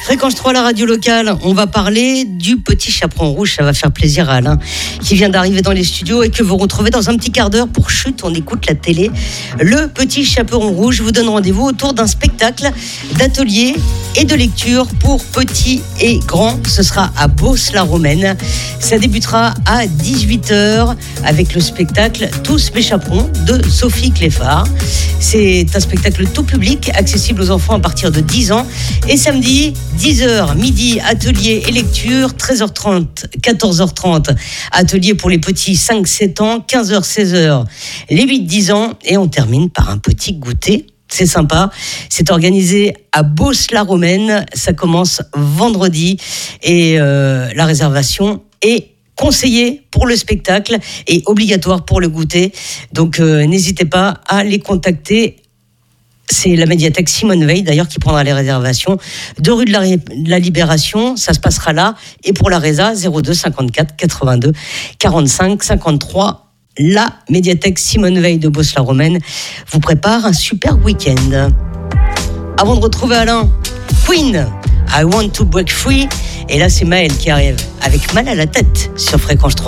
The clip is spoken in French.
Fréquence 3, la radio locale, on va parler du Petit Chaperon Rouge. Ça va faire plaisir à Alain qui vient d'arriver dans les studios et que vous retrouvez dans un petit quart d'heure pour Chut, on écoute la télé. Le Petit Chaperon Rouge vous donne rendez-vous autour d'un spectacle d'atelier et de lecture pour petits et grands. Ce sera à Beauce-la-Romaine. Ça débutera à 18h avec le spectacle Tous mes chaperons de Sophie Cléphard. C'est un spectacle tout public, accessible aux enfants à partir de 10 ans. Et samedi, 10h, midi, atelier et lecture, 13h30, 14h30, atelier pour les petits 5-7 ans, 15h, 16h, les 8-10 ans, et on termine par un petit goûter. C'est sympa, c'est organisé à Beauce-la-Romaine, ça commence vendredi, et la réservation est conseillée pour le spectacle et obligatoire pour le goûter, donc n'hésitez pas à les contacter. C'est la médiathèque Simone Veil d'ailleurs qui prendra les réservations de rue de la Libération, ça se passera là. Et pour la résa, 02 54 82 45 53. La médiathèque Simone Veil de Beauce-la-Romaine vous prépare un super week-end. Avant de retrouver Alain, Queen, I Want to Break Free. Et là c'est Maël qui arrive avec Mal à la tête sur Fréquence 3.